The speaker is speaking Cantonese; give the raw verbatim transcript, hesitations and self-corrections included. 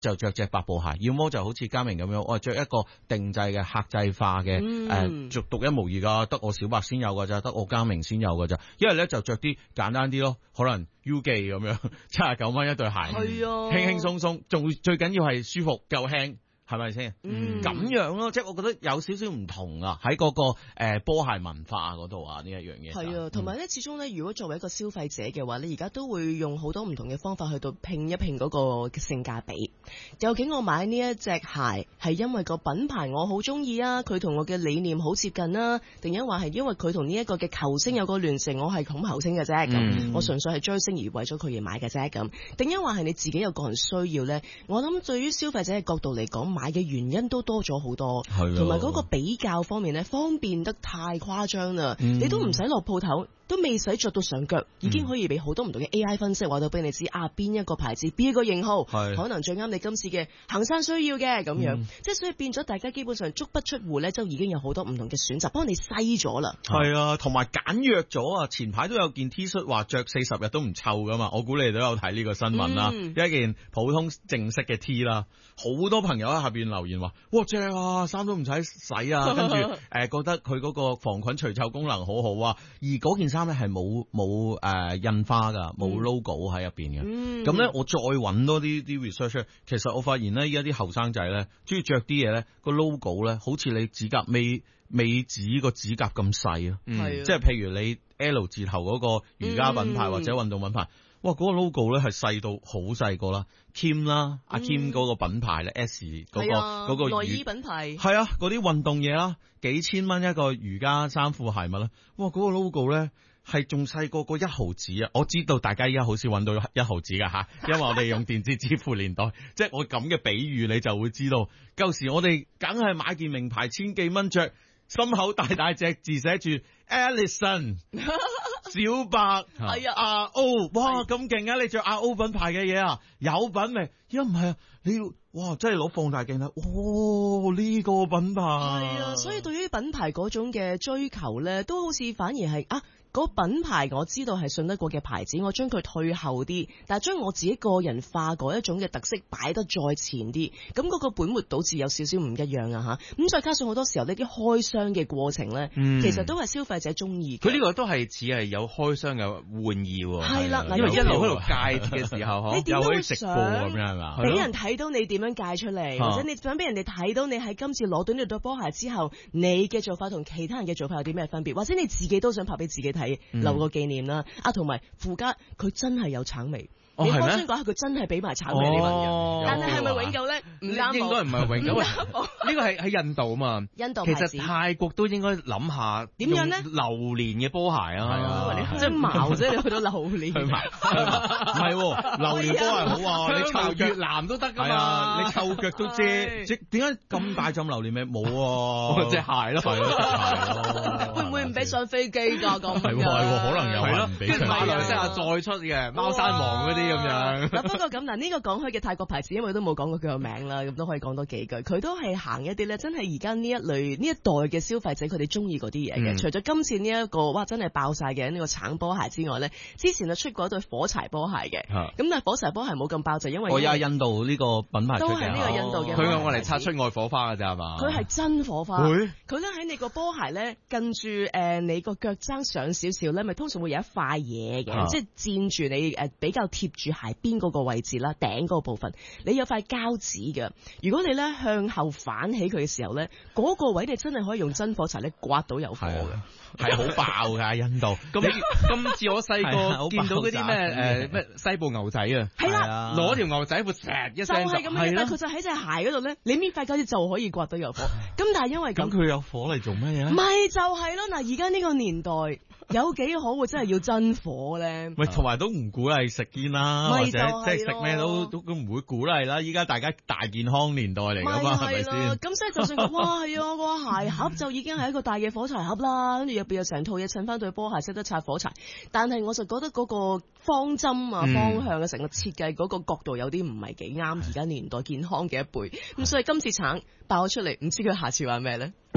就着隻白布鞋，要麼就好似嘉明咁樣，我着一個定制嘅客製化嘅誒，逐獨一無二噶，得我小白先有噶咋，得我嘉明先有噶咋。一係咧就着啲簡單啲咯，可能 U 記咁樣，七十九蚊一對鞋，係啊，輕輕鬆鬆，仲最緊要係舒服夠輕。係咪先？嗯，咁樣咯，即係我覺得有少少唔同啊，喺嗰、那個誒、呃、波鞋文化嗰度啊，呢一樣嘢係啊，同埋咧，始終咧，如果作為一個消費者嘅話，你而家都會用好多唔同嘅方法去到拼一拼嗰個性價比。究竟我買呢一隻鞋係因為個品牌我好中意啊，佢同我嘅理念好接近啊，定因話係因為佢同呢一個嘅球星有個聯乘，我係捧球星嘅啫，咁、嗯、我純粹係追星而為咗佢而買嘅啫，咁定因話係你自己有個人需要咧？我諗對於消費者嘅角度嚟講，買嘅原因都多咗好多，同埋嗰個比較方面咧，方便得太誇張啦、嗯！你都唔使落鋪頭，都未使着到上腳，已經可以俾好多唔同嘅 A I 分析話到俾你知啊，邊一個牌子，邊一個型號，可能最啱你今次嘅行山需要嘅咁樣，即、嗯、係所以變咗大家基本上足不出戶咧，就已經有好多唔同嘅選擇，幫你篩咗啦。 係啊，同埋簡約咗啊！前排都有件 T 恤話着四十日都唔臭噶嘛，我估你哋都有睇呢個新聞啦、嗯，一件普通正式嘅 T 啦，好多朋友喺下邊留言話：哇正啊，衫都唔使洗啊，跟住誒、呃、覺得佢嗰個防菌除臭功能好好啊，而嗰件衫咧係冇冇誒印花噶，冇 logo 喺入邊嘅。咁、嗯、咧我再揾多啲啲 research， 其實我發現咧，依家啲後生仔咧中意着啲嘢咧個 logo 咧，好似你指甲尾尾指個指甲咁細啊，即係譬如你 L 字頭嗰個瑜伽品牌、嗯、或者運動品牌。哇！嗰、那個 logo 咧係細到好細個啦 ，Kim 啦，阿 Kim 嗰個品牌咧 S 嗰、那個嗰、那個內衣品牌， 係啊，嗰啲運動嘢啦，幾千蚊一個瑜伽衫褲鞋襪啦，哇！嗰、那個 logo 咧係仲細過個一毫子啊！我知道大家依家好少揾到一毫子噶吓，因為我哋用電子支付年代，即係我咁嘅比喻你就會知道，舊時我哋梗係買件名牌千幾蚊着，心口大大隻字寫住 Alison 小白係啊，阿 O 哇咁勁啊！你着阿 O 品牌嘅嘢啊，有品味。而家唔係啊，你要哇真係攞放大鏡睇，哇呢、這個品牌係啊，所以對於品牌嗰種嘅追求咧，都好似反而係啊。嗰個品牌我知道係信得過嘅牌子，我將佢退後啲，但係將我自己個人化嗰一種嘅特色擺得再前啲，咁嗰個本末倒置有少少唔一樣啊吓。咁再加上好多時候呢啲開箱嘅過程咧、嗯，其實都係消費者中意。佢呢個都係似係有開箱嘅玩意喎。 係啦， 因為一路喺度戒嘅時候， 你點都會想直播咁樣係嘛？ 俾人睇到你點樣戒出嚟，或者你想俾人哋睇到你喺今次攞到呢對波鞋之後，你嘅做法同其他人嘅做法有啲咩分別，或者你自己都想拍俾自己睇。留個紀念啦，啊，同埋附加佢真係有橙味。你開箱講下佢真係俾埋橙味你問人，但係係咪永久咧？唔啱， 應該唔係永久。呢個係喺印度啊嘛， 印度其實泰國都應該諗下點樣咧？ 榴蓮嘅波鞋啊，係啊，即係矛啫，你去到榴蓮， 唔係榴蓮波鞋好啊，你臭越南都得噶嘛，你臭腳都遮，即點解咁大浸榴蓮味？冇啊， 隻鞋咯， 係咯， 會唔會唔俾上飛機㗎？咁係喎，可能有係唔俾。 跟住馬來西亞再出嘅貓山王嗰啲咁樣。 嗱，不過咁嗱，呢個講開嘅泰國牌子，因為都冇講過佢個名啦，咁都可以講多幾句。佢都係行一啲咧，真係而家呢一類呢一代嘅消費者，佢哋中意嗰啲嘢嘅。除咗今次呢、這、一個哇，真係爆晒嘅呢個橙波鞋之外咧，之前就出過一對火柴波鞋嘅。咁、啊、但係火柴波鞋冇咁爆，就因為我有印度呢個品牌出嘅， 都係呢個印度嘅。 佢用我嚟擦出愛火花嘅咋係嘛？ 佢係真火花。佢咧喺你個波鞋咧，近住誒、呃、你個腳踭上少少咧，咪通常會有一塊嘢嘅，即係墊住你誒、呃、比較貼住鞋邊嗰個位置啦，頂嗰個部分，你有塊膠紙嘅。如果你咧向後反起佢嘅時候咧，嗰、那個位你真係可以用真火柴咧刮到有火嘅， 係好爆噶印度。 咁今次我細個見到嗰啲咩誒咩西部牛仔啊，係啦，攞條牛仔褲錫一聲就係咁樣， 但佢就喺隻鞋嗰度咧，你搣塊膠紙就可以刮到有火。咁但係因為咁， 咁佢有火嚟做咩嘢咧？ 咪就係咯，嗱，而家呢個年代有幾可會真係要真火咧？ 喂，同埋都唔鼓勵食煙啦，或者即係食咩都都都唔會鼓勵啦。依家大家大健康年代嚟噶嘛，係咪先？ 咁所以就算講哇係啊個鞋盒就已經係一個大嘅火柴盒啦，跟住入邊有成套嘢襯翻對波鞋，識得拆火柴。但係我就覺得嗰個方針啊、方向啊、成個設計嗰個角度有啲唔係幾啱而家年代健康嘅一輩。咁所以今次橙爆咗出嚟，唔知佢下次話咩咧？